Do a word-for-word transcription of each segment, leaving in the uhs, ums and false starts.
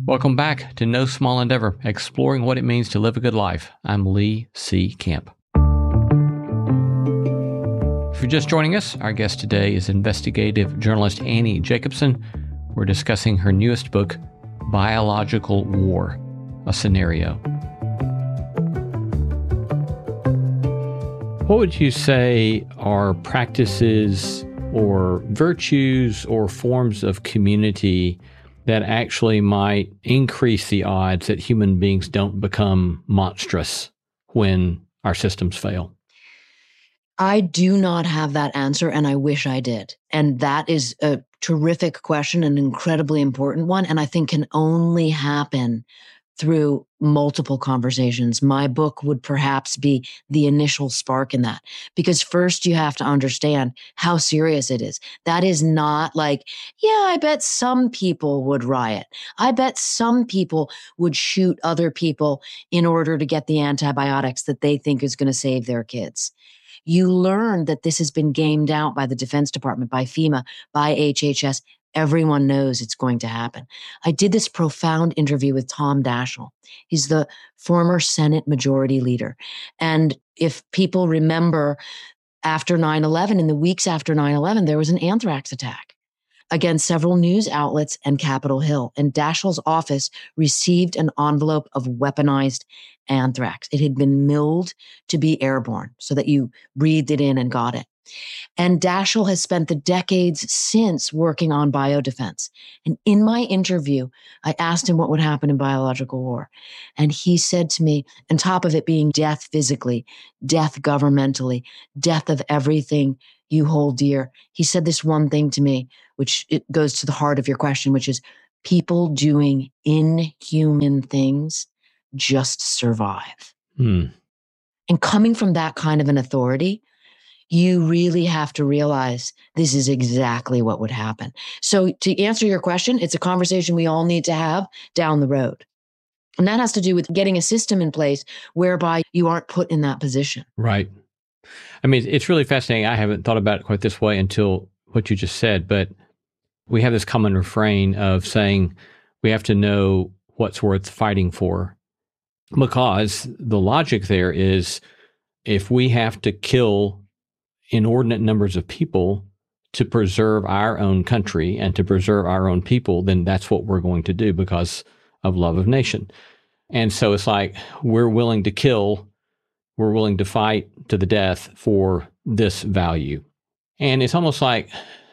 Welcome back to No Small Endeavor, exploring what it means to live a good life. I'm Lee C. Camp. If you're just joining us, our guest today is investigative journalist Annie Jacobsen. We're discussing her newest book, Biological War, a Scenario. What would you say are practices or virtues or forms of community that actually might increase the odds that human beings don't become monstrous when our systems fail? I do not have that answer, and I wish I did. And that is a terrific question, an incredibly important one, and I think can only happen through multiple conversations. My book would perhaps be the initial spark in that, because first you have to understand how serious it is. That is not like, yeah, I bet some people would riot. I bet some people would shoot other people in order to get the antibiotics that they think is going to save their kids. You learn that this has been gamed out by the Defense Department, by FEMA, by H H S. Everyone knows it's going to happen. I did this profound interview with Tom Daschle. He's the former Senate Majority Leader. And if people remember, after nine eleven, in the weeks after nine eleven, there was an anthrax attack against several news outlets and Capitol Hill. And Daschle's office received an envelope of weaponized anthrax. It had been milled to be airborne so that you breathed it in and got it. And Daschle has spent the decades since working on biodefense. And in my interview, I asked him what would happen in biological war. And he said to me, on top of it being death physically, death governmentally, death of everything you hold dear, he said this one thing to me, which it goes to the heart of your question, which is people doing inhuman things just survive. Hmm. And coming from that kind of an authority, you really have to realize this is exactly what would happen. So to answer your question, it's a conversation we all need to have down the road. And that has to do with getting a system in place whereby you aren't put in that position. Right. I mean, it's really fascinating. I haven't thought about it quite this way until what you just said, but we have this common refrain of saying we have to know what's worth fighting for, because the logic there is if we have to kill inordinate numbers of people to preserve our own country and to preserve our own people, then that's what we're going to do because of love of nation. And so it's like we're willing to kill, we're willing to fight to the death for this value. And it's almost like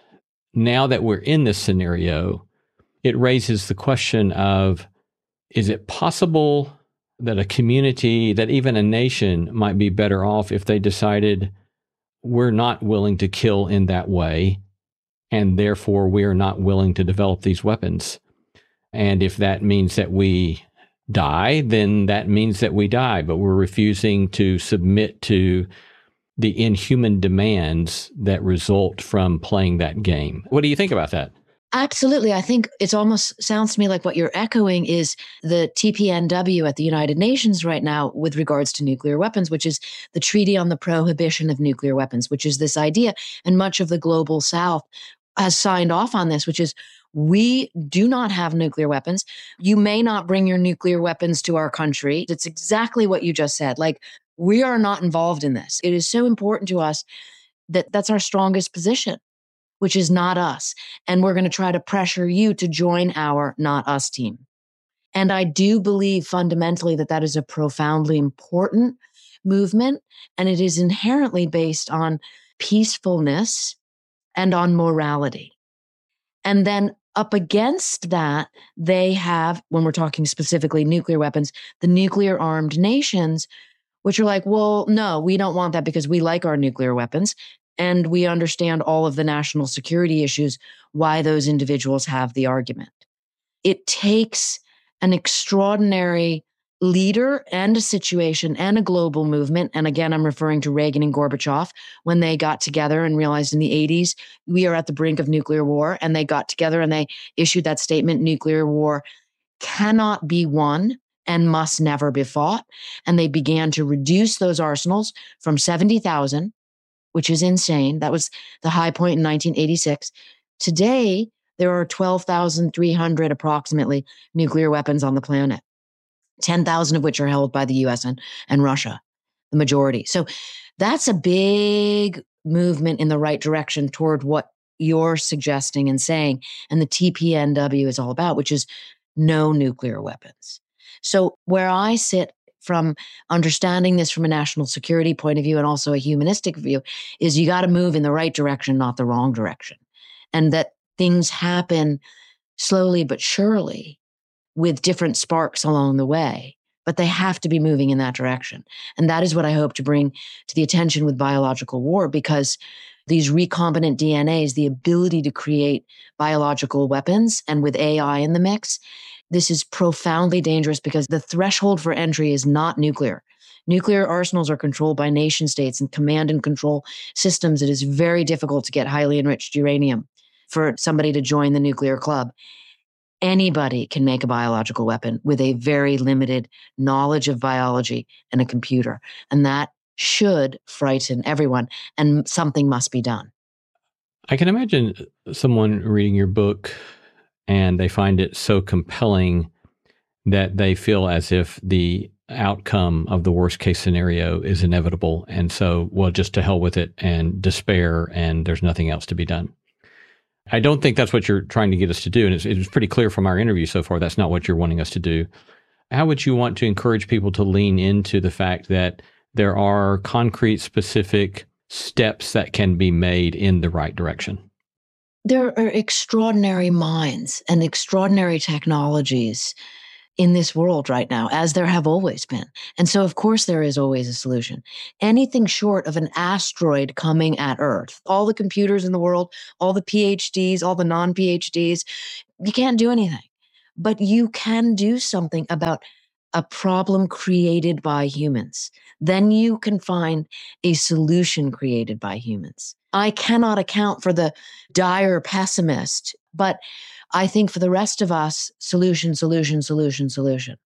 now that we're in this scenario, it raises the question of, is it possible that a community, that even a nation might be better off if they decided we're not willing to kill in that way, and therefore we are not willing to develop these weapons? And if that means that we die, then that means that we die, but we're refusing to submit to the inhuman demands that result from playing that game. What do you think about that? Absolutely. I think it almost sounds to me like what you're echoing is the T P N W at the United Nations right now with regards to nuclear weapons, which is the Treaty on the Prohibition of Nuclear Weapons, which is this idea, and much of the global South has signed off on this, which is we do not have nuclear weapons. You may not bring your nuclear weapons to our country. It's exactly what you just said. Like, we are not involved in this. It is so important to us that that's our strongest position, which is not us. And we're going to try to pressure you to join our not us team. And I do believe fundamentally that that is a profoundly important movement. And it is inherently based on peacefulness and on morality. And then up against that, they have, when we're talking specifically nuclear weapons, the nuclear armed nations, which are like, well, no, we don't want that because we like our nuclear weapons. And we understand all of the national security issues, why those individuals have the argument. It takes an extraordinary leader and a situation and a global movement. And again, I'm referring to Reagan and Gorbachev when they got together and realized in the eighties, we are at the brink of nuclear war. And they got together and they issued that statement, nuclear war cannot be won and must never be fought. And they began to reduce those arsenals from seventy thousand, which is insane. That was the high point in nineteen eighty-six. Today, There are twelve thousand three hundred approximately nuclear weapons on the planet, ten thousand of which are held by the U S and, and Russia, the majority. So that's a big movement in the right direction toward what you're suggesting and saying, and the T P N W is all about, which is no nuclear weapons. So where I sit from understanding this from a national security point of view and also a humanistic view is you got to move in the right direction, not the wrong direction. And that things happen slowly but surely with different sparks along the way, but they have to be moving in that direction. And that is what I hope to bring to the attention with biological war, because these recombinant D N As, the ability to create biological weapons, and with A I in the mix, this is profoundly dangerous because the threshold for entry is not nuclear. Nuclear arsenals are controlled by nation states and command and control systems. It is very difficult to get highly enriched uranium for somebody to join the nuclear club. Anybody can make a biological weapon with a very limited knowledge of biology and a computer. And that should frighten everyone, and something must be done. I can imagine someone reading your book and they find it so compelling that they feel as if the outcome of the worst case scenario is inevitable. And so, well, just to hell with it and despair, and there's nothing else to be done. I don't think that's what you're trying to get us to do. And it's, it's pretty clear from our interview so far, that's not what you're wanting us to do. How would you want to encourage people to lean into the fact that there are concrete, specific steps that can be made in the right direction? There are extraordinary minds and extraordinary technologies in this world right now, as there have always been. And so, of course, there is always a solution. Anything short of an asteroid coming at Earth, all the computers in the world, all the P H Ds, all the non-P H Ds, you can't do anything. But you can do something about a problem created by humans. Then you can find a solution created by humans. I cannot account for the dire pessimist, but I think for the rest of us, solution, solution, solution, solution.